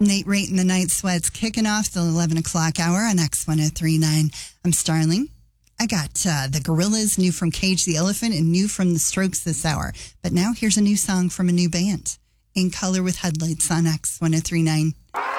Nate Rate and the Night Sweats kicking off the 11 o'clock hour on X1039. I'm Starling. I got the Gorillaz, new from Cage the Elephant, and new from the Strokes this hour. But now here's a new song from a new band. In Color with Headlights on X1039.